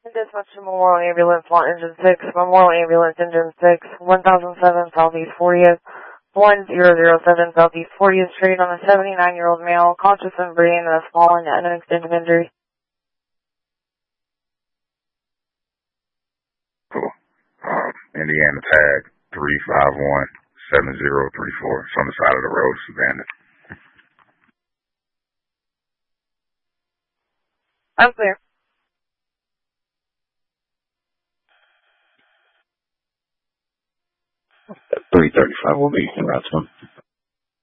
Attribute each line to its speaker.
Speaker 1: Dispatch to Memorial Ambulance, Lot Engine 6, Memorial Ambulance Engine 6, 1007 Southeast 40th, 1007 Southeast 40th Street on a 79-year-old male, conscious and breathing and has fallen and an extended injury.
Speaker 2: Cool. Indiana tag 3517034. It's on the side of the road, Savannah.
Speaker 1: I'm clear.
Speaker 3: 335 will be en route to him.